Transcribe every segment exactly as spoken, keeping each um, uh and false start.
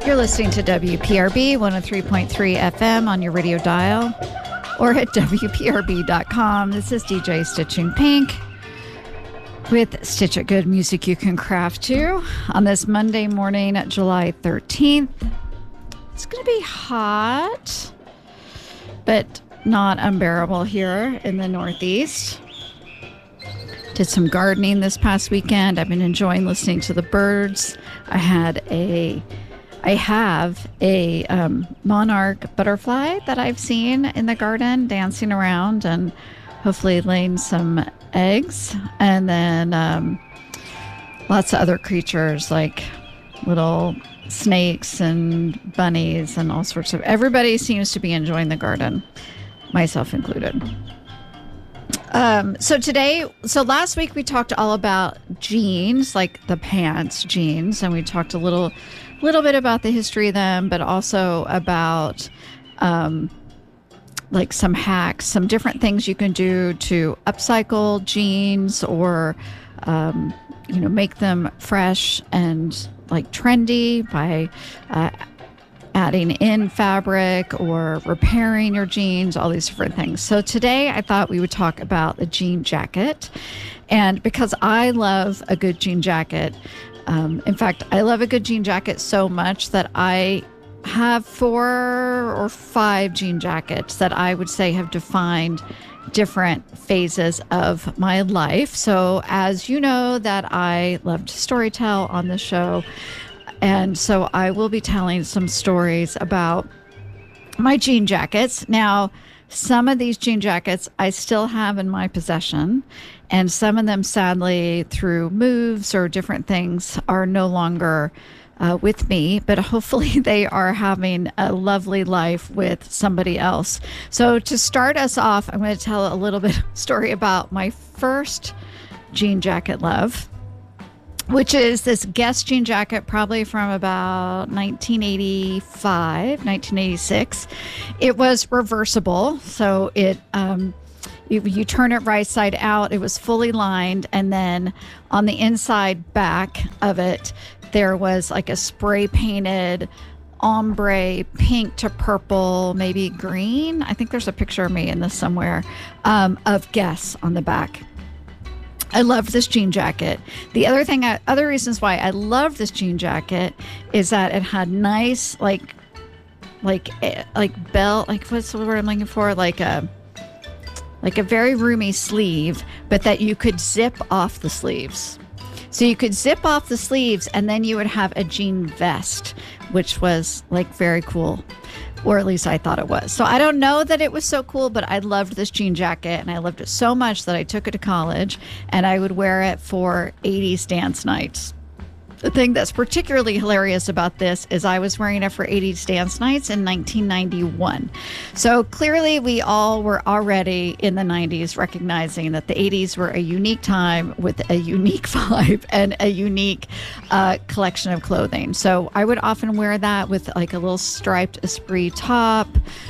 You're listening to W P R B one oh three point three F M on your radio dial or at W P R B dot com. This is D J Stitching Pink with Stitch It Good music you can craft to on this Monday morning, July thirteenth. It's going to be hot, but not unbearable here in the Northeast. Did some gardening this past weekend. I've been enjoying listening to the birds. I had a, I have a um, monarch butterfly that I've seen in the garden dancing around and hopefully laying some eggs. And then um, lots of other creatures like little snakes and bunnies and all sorts of, everybody seems to be enjoying the garden, myself included. Um, so today, so last week we talked all about jeans, like the pants jeans, and we talked a little, little bit about the history of them, but also about, um, like some hacks, some different things you can do to upcycle jeans or, um, you know, make them fresh and like trendy by, uh, adding in fabric or repairing your jeans, all these different things. So today I thought we would talk about the jean jacket. And because I love a good jean jacket, um, in fact, I love a good jean jacket so much that I have four or five jean jackets that I would say have defined different phases of my life. So as you know that I love to storytell on the show, and so I will be telling some stories about my jean jackets. Now, some of these jean jackets I still have in my possession, and some of them, sadly, through moves or different things, are no longer uh, with me, but hopefully they are having a lovely life with somebody else. So to start us off, I'm going to tell a little bit of story about my first jean jacket love, which is this Guess jean jacket, probably from about nineteen eighty-five, nineteen eighty-six. It was reversible, so it um, you, you turn it right side out. It was fully lined, and then on the inside back of it, there was like a spray painted ombre pink to purple, maybe green. I think there's a picture of me in this somewhere, um, of Guess on the back. I love this jean jacket. The other thing, I, other reasons why I love this jean jacket is that it had nice, like, like, like belt, like what's the word I'm looking for? Like a, like a very roomy sleeve, but that you could zip off the sleeves. So you could zip off the sleeves, and then you would have a jean vest, which was like very cool. Or at least I thought it was. So I don't know that it was so cool, but I loved this jean jacket, and I loved it so much that I took it to college, and I would wear it for eighties dance nights. The thing that's particularly hilarious about this is I was wearing it for eighties dance nights in nineteen ninety-one. So clearly we all were already in the nineties recognizing that the eighties were a unique time with a unique vibe and a unique uh, collection of clothing. So I would often wear that with like a little striped Esprit top,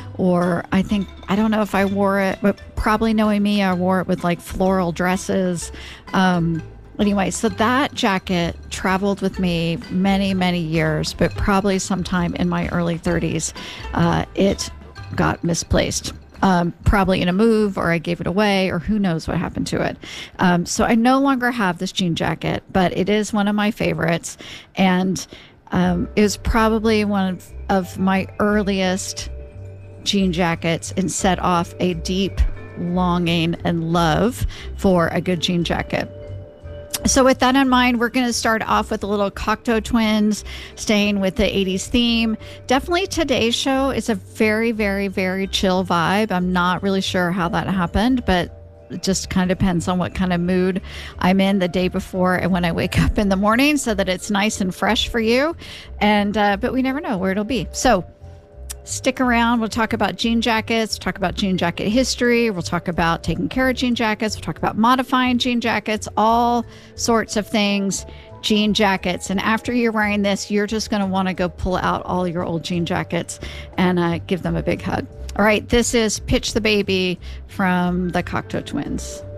or I think, I don't know if I wore it, but probably knowing me, I wore it with like floral dresses. Um, Anyway, so that jacket traveled with me many, many years, but probably sometime in my early thirties, uh, it got misplaced. Um, probably in a move, or I gave it away, or who knows what happened to it. Um, so I no longer have this jean jacket, but it is one of my favorites. And um, it was probably one of, of my earliest jean jackets and set off a deep longing and love for a good jean jacket. So with that in mind, we're going to start off with a little Cocteau Twins, staying with the eighties theme. Definitely today's show is a very, very, very chill vibe. I'm not really sure how that happened, but it just kind of depends on what kind of mood I'm in the day before and when I wake up in the morning, so that it's nice and fresh for you. And uh, but we never know where it'll be. So stick around. We'll talk about jean jackets, talk about jean jacket history. We'll talk about taking care of jean jackets. We'll talk about modifying jean jackets, all sorts of things, jean jackets. And after you're wearing this, you're just going to want to go pull out all your old jean jackets and uh, give them a big hug. All right, this is Pitch the Baby from the Cocteau Twins.